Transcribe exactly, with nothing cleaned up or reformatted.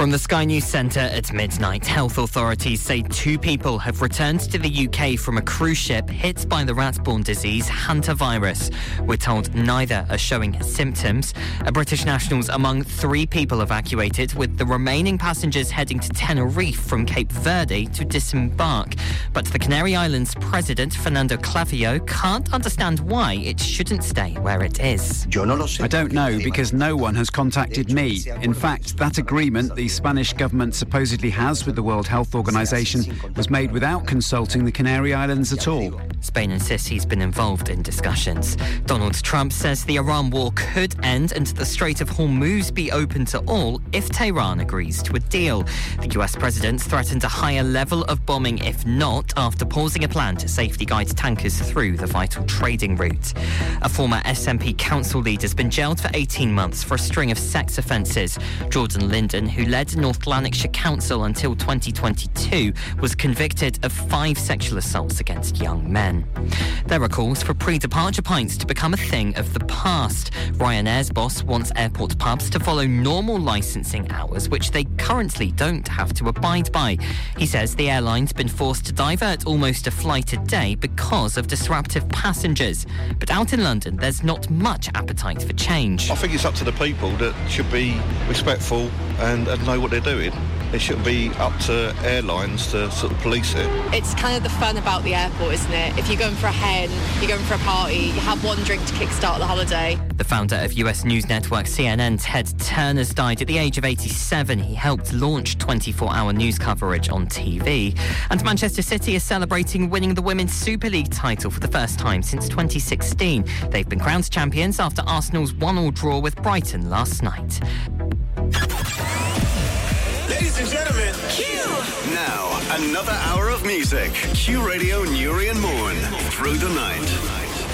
From the Sky News Centre at midnight, health authorities say two people have returned to the U K from a cruise ship hit by the rat-borne disease hantavirus. We're told neither are showing symptoms. A British nationals among three people evacuated, with the remaining passengers heading to Tenerife from Cape Verde to disembark. But the Canary Islands President, Fernando Clavijo, can't understand why it shouldn't stay where it is. I don't know, because no one has contacted me. In fact, that agreement the Spanish government supposedly has with the World Health Organization was made without consulting the Canary Islands at all. Spain insists he's been involved in discussions. Donald Trump says the Iran war could end and the Strait of Hormuz be open to all if Tehran agrees to a deal. The U S president threatened a higher level of bombing if not, after pausing a plan to safety guide tankers through the vital trading route. A former S N P council leader has been jailed for eighteen months for a string of sex offences. Jordan Linden, who led North Lanarkshire Council until twenty twenty-two, was convicted of five sexual assaults against young men. There are calls for pre-departure pints to become a thing of the past. Ryanair's boss wants airport pubs to follow normal licensing hours, which they currently don't have to abide by. He says the airline's been forced to divert almost a flight a day because of disruptive passengers. But out in London, there's not much appetite for change. I think it's up to the people that should be respectful and, and know what they're doing. It shouldn't be up to airlines to sort of police it. It's kind of the fun about the airport, isn't it? If you're going for a hen, you're going for a party, you have one drink to kickstart the holiday. The founder of U S news network C N N, Ted Turner's died at the age of eighty-seven. He helped launch twenty-four hour news coverage on T V. And Manchester City is celebrating winning the Women's Super League title for the first time since twenty sixteen. They've been crowned champions after Arsenal's one all draw with Brighton last night. Ladies and gentlemen, Q! Now, another hour of music. Q Radio, Newry and Mourne. Through the night.